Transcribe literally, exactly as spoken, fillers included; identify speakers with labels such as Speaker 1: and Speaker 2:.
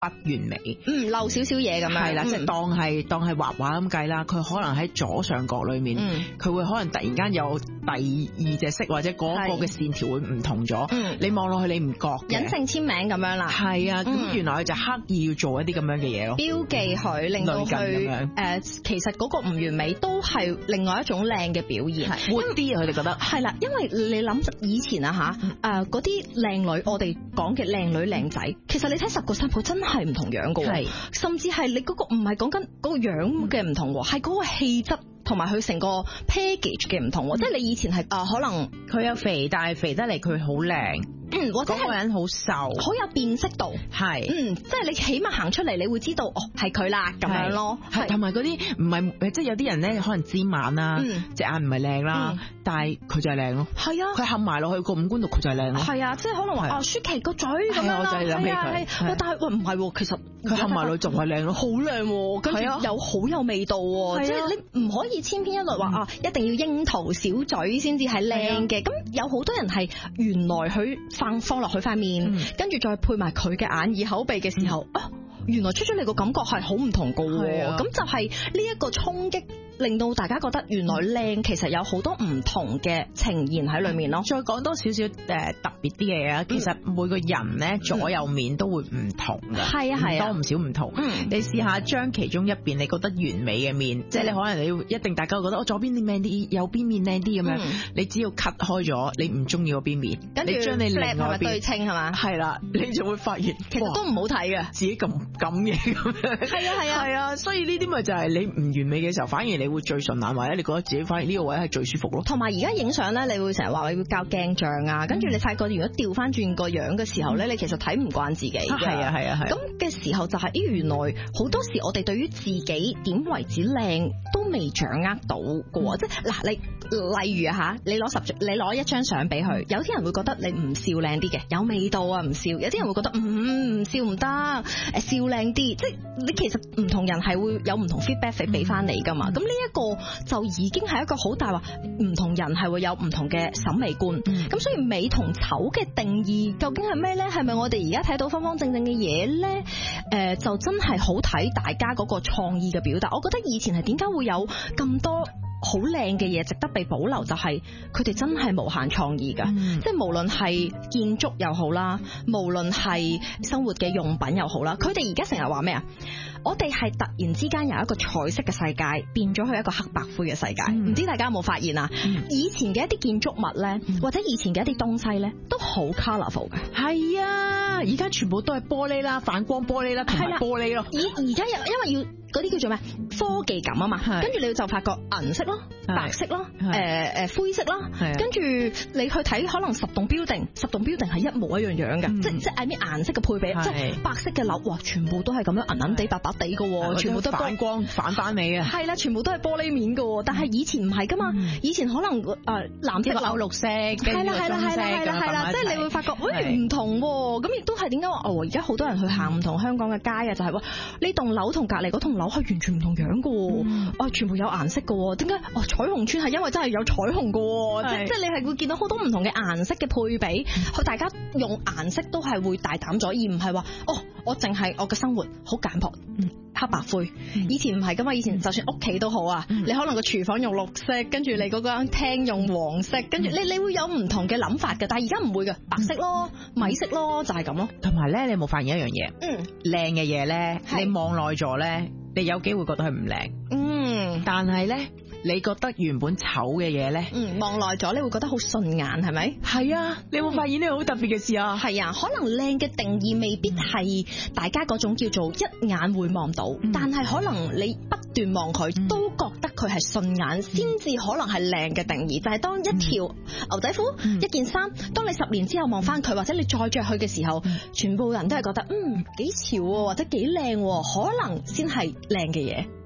Speaker 1: 不完美，
Speaker 2: 嗯，漏少少嘢咁樣，
Speaker 1: 係啦，即係當係當係畫畫咁計啦。佢可能喺左上角裏面，佢、嗯、會可能突然間有第二隻色，或者嗰個嘅線條會唔同咗。嗯，你望落去你唔覺嘅，
Speaker 2: 隱性簽名咁樣啦。
Speaker 1: 係啊，咁、嗯、原來佢就刻意要做一啲咁樣嘅嘢咯，
Speaker 2: 標記佢，令到佢誒、呃，其實嗰個唔完美都係另外一種靚嘅表現，
Speaker 1: 活啲啊！佢哋覺得係
Speaker 2: 啦，因為你諗以前啊吓，誒嗰啲靚女，我哋講嘅靚女靚仔，其實你睇十個新抱真係。係唔同樣噶，係甚至係你嗰個唔係講緊嗰個樣嘅唔同，係嗰個氣質同埋佢成個 package 嘅唔同，即係你以前係啊，可能
Speaker 1: 佢有肥，但係肥得嚟佢好靚。
Speaker 2: 嗯，或者
Speaker 1: 嗰個人好瘦，
Speaker 2: 好有辨識度，
Speaker 1: 係，
Speaker 2: 嗯，即係你起碼行出嚟，你會知道哦，係佢啦咁樣咯，
Speaker 1: 係，同埋嗰啲唔係，即係有啲人咧，可能尖眼啦，隻眼唔係靚啦，但係佢就係靚咯，係啊，佢冚埋落去個五官度，佢就係靚咯，係啊，即係可能話啊，舒淇個嘴咁樣啦，係啊係，但係喂唔係，其實佢冚埋落去就係靚咯，好靚，跟住又好有味道，即係你唔可以千篇一律話啊，一定要櫻桃小嘴先至係靚嘅，咁有好多人係原來佢。放放落佢塊面，跟、嗯、住再配埋佢嘅眼耳口鼻嘅時候，嗯、啊，原來出咗嚟個感覺係好唔同噶，咁就係呢一個衝擊。令到大家覺得原來靚其實有好多唔同嘅呈現喺裏面咯。 再講多少少誒特別啲嘅嘢啊，其實每個人咧左右面都會唔同嘅，係啊係啊，多唔少唔同。嗯，你試下將其中一邊你覺得完美嘅面，即係你可能你一定大家會覺得我左邊面靚啲，右邊面靚啲咁樣，你只要 cut 開咗你唔中意嗰邊面，跟住將你另外一邊對稱係嘛？係啦，你就會發現
Speaker 2: 其實都唔好睇嘅，
Speaker 1: 自己咁咁嘅咁樣。係啊係啊係啊，所以呢啲咪就係你唔完美嘅時候，反而你會最順眼，或者你覺得自己反而呢個位係最舒服咯。同埋而家影相咧，你會成日話你會較鏡像啊，跟住你發覺如果調翻轉個樣嘅時候咧，你其實睇唔慣自己嘅。係啊係啊係。咁嘅時候就係，咦原來好多時我哋對於自己點為止靚都未掌握到嘅，即係嗱你例如啊吓，你攞十你攞一張相俾佢，有啲人會覺得你唔笑靚啲嘅，有味道啊唔笑，有啲人會覺得唔唔笑唔得，誒笑靚啲，即係你其實唔同人係會有唔同 feedback 俾翻你噶嘛。咁呢一個就已經係一個好大話，唔同人係會有唔同嘅審美觀。咁、嗯、所以美同醜嘅定義究竟係咩咧？係咪我哋而家睇到方方正正嘅嘢咧？誒、呃，就真係好睇大家嗰個創意嘅表達。我覺得以前係點解會有咁多好靚嘅嘢值得被保留，就係佢哋真係無限創意噶、嗯，即係無論係建築又好啦，無論係生活嘅用品又好啦，佢哋而家成日話咩啊？我哋係突然之間由一個彩色嘅世界變咗去一個黑白灰嘅世界，唔、嗯、知大家有冇發現啊、嗯？以前嘅一啲建築物咧、嗯，或者以前嘅一啲東西咧，都好 colourful 嘅。係啊，而家全部都係玻璃啦，反光玻璃啦，同埋玻璃咯。而而家又因為要嗰啲叫做咩科技感啊嘛，跟住你就發覺銀色咯、白色咯、誒誒、呃、灰色啦，跟住你去睇可能十棟 building， 十棟 building 係一模一樣樣嘅、嗯，即即係啲顏色嘅配比，即係白色嘅樓，哇，全部都係咁樣銀銀地白白地嘅，全部都反光反翻你啊，係啦，全部都係玻璃面嘅，但係以前唔係噶嘛、嗯，以前可能誒、呃、藍色、綠綠色，係啦係啦係啦係啦係啦，即係你會發覺，喂唔同，咁亦都係點解話哦？而家好多人去行唔同香港嘅街啊，就係話呢棟樓同隔離嗰棟樓係完全唔同樣嘅，嗯、哦，全部有顏色嘅，點解？哦，彩虹村係因為真係有彩虹嘅，即即係你係會見到好多唔同嘅顏色嘅配比，佢大家用顏色都係會大膽咗，而唔係話哦，我淨係我嘅生活好簡樸，嗯，黑白灰。嗯、以前唔係噶嘛，以前就算屋企都好啊、嗯，你可能個廚房用綠色，跟住你嗰間廳用黃色，跟住你你會有唔同嘅諗法嘅，但係而家唔會嘅，白色咯、嗯、米色咯，就係咁咯。同埋咧，你有冇發現一樣嘢？嗯，靚嘅嘢咧，你望耐咗咧，你有機會覺得佢唔靚。嗯，但係咧，你覺得原本醜嘅嘢咧，嗯，望耐咗你會覺得好順眼，係咪？係啊，你有冇發現呢個好特別嘅事啊？係啊，可能靚嘅定義未必係大家嗰種叫做一眼會望到，嗯、但係可能你不斷望佢、嗯、都覺得佢係順眼，先、嗯、至可能係靚嘅定義。就係、是、當一條牛仔褲、嗯、一件衫，當你十年之後望翻佢，或者你再着佢嘅時候、嗯，全部人都係覺得嗯幾潮或者幾靚，可能先係靚嘅嘢。